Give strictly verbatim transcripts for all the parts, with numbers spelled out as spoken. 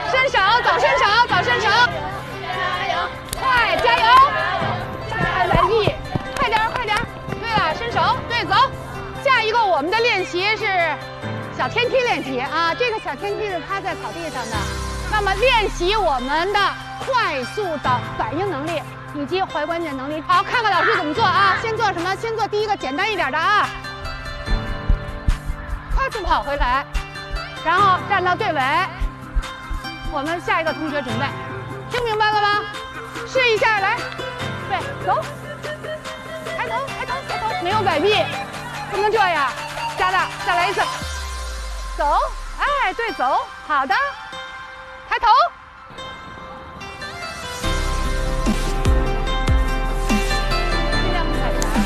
伸手，早伸手，早伸手，加油，快加油，快来力，快点快点。对了，伸手，对，走。下一个我们的练习是小天梯练习啊，这个小天梯是趴在草地上的。那么练习我们的快速的反应能力以及踝关节能力。好，看看老师怎么做啊？先做什么？先做第一个简单一点的啊，快速跑回来，然后站到队尾。我们下一个同学准备，听明白了吗？试一下，来，对，走，抬头，抬头，抬头，没有摆臂，不能这样，加大，再来一次，走，哎，对，走，好的，抬头。尽量不踩墙，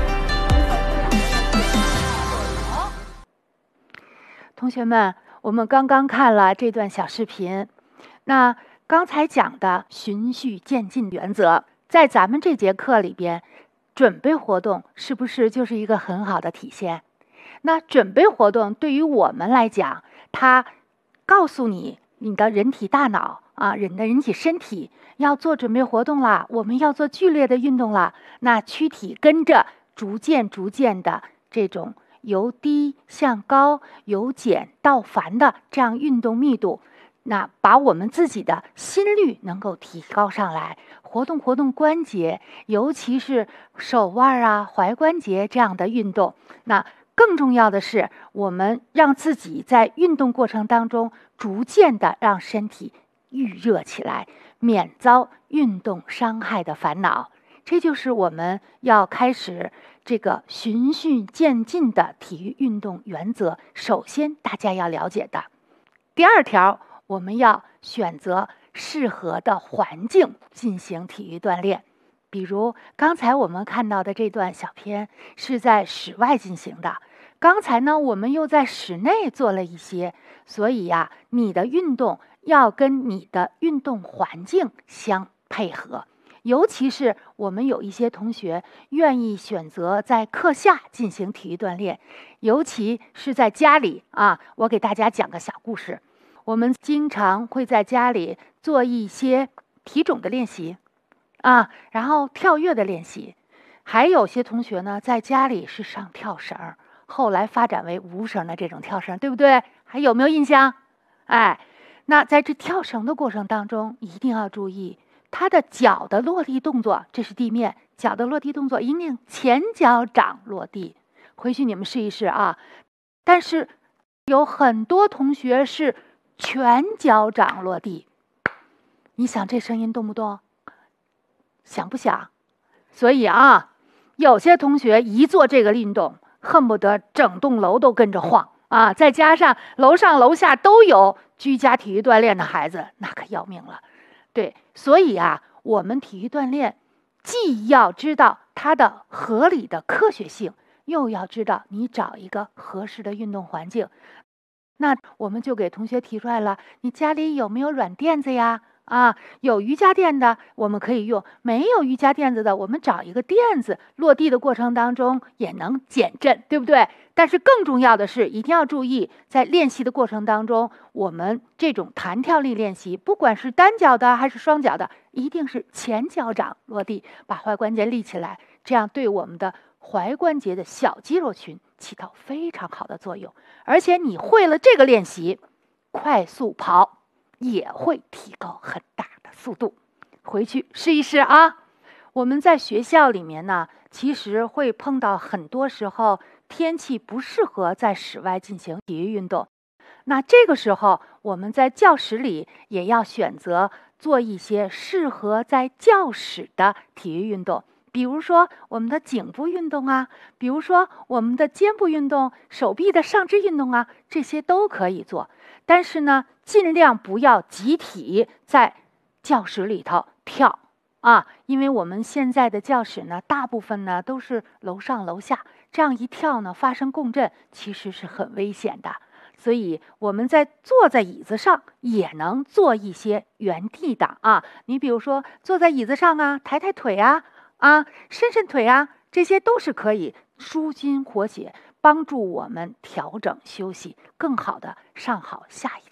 好，同学们，我们刚刚看了这段小视频，那刚才讲的循序渐进原则，在咱们这节课里边，准备活动是不是就是一个很好的体现？那准备活动对于我们来讲，它告诉你你的人体大脑啊，人的人体身体要做准备活动啦，我们要做剧烈的运动啦，那躯体跟着逐渐逐渐的这种由低向高、由简到繁的这样运动密度，那把我们自己的心率能够提高上来，活动活动关节，尤其是手腕啊、踝关节这样的运动。那更重要的是，我们让自己在运动过程当中逐渐的让身体预热起来，免遭运动伤害的烦恼。这就是我们要开始这个循序渐进的体育运动原则，首先大家要了解的。第二条，我们要选择适合的环境进行体育锻炼。比如刚才我们看到的这段小片是在室外进行的，刚才呢我们又在室内做了一些，所以呀，你的运动要跟你的运动环境相配合。尤其是我们有一些同学愿意选择在课下进行体育锻炼，尤其是在家里啊，我给大家讲个小故事。我们经常会在家里做一些体踵的练习啊，然后跳跃的练习。还有些同学呢，在家里是上跳绳，后来发展为无绳的这种跳绳，对不对？还有没有印象？哎，那在这跳绳的过程当中，一定要注意他的脚的落地动作，这是地面，脚的落地动作一定前脚掌落地。回去你们试一试啊。但是有很多同学是全脚掌落地，你想这声音动不动？想不想？所以啊，有些同学一做这个运动，恨不得整栋楼都跟着晃啊！再加上楼上楼下都有居家体育锻炼的孩子，那可要命了。对，所以啊，我们体育锻炼既要知道它的合理的科学性，又要知道你找一个合适的运动环境。那我们就给同学提出来了，你家里有没有软垫子呀？啊，有瑜伽垫的我们可以用，没有瑜伽垫子的，我们找一个垫子，落地的过程当中也能减震，对不对？但是更重要的是，一定要注意，在练习的过程当中，我们这种弹跳力练习，不管是单脚的还是双脚的，一定是前脚掌落地，把踝关节立起来，这样对我们的踝关节的小肌肉群起到非常好的作用。而且你会了这个练习，快速跑也会提高很大的速度。回去试一试啊！我们在学校里面呢，其实会碰到很多时候天气不适合在室外进行体育运动。那这个时候，我们在教室里也要选择做一些适合在教室的体育运动。比如说我们的颈部运动啊，比如说我们的肩部运动、手臂的上肢运动啊，这些都可以做。但是呢，尽量不要集体在教室里头跳啊，因为我们现在的教室呢，大部分呢都是楼上楼下，这样一跳呢，发生共振，其实是很危险的。所以我们在坐在椅子上也能做一些原地的啊，你比如说坐在椅子上啊，抬抬腿啊。啊，伸伸腿啊，这些都是可以舒筋活血，帮助我们调整休息，更好的上好下一